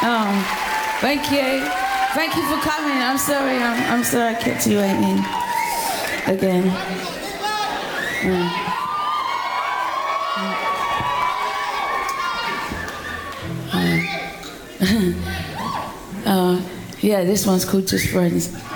Thank you. Thank you for coming. I'm sorry. I'm sorry I kept you waiting again. Yeah, this one's called Just Friends.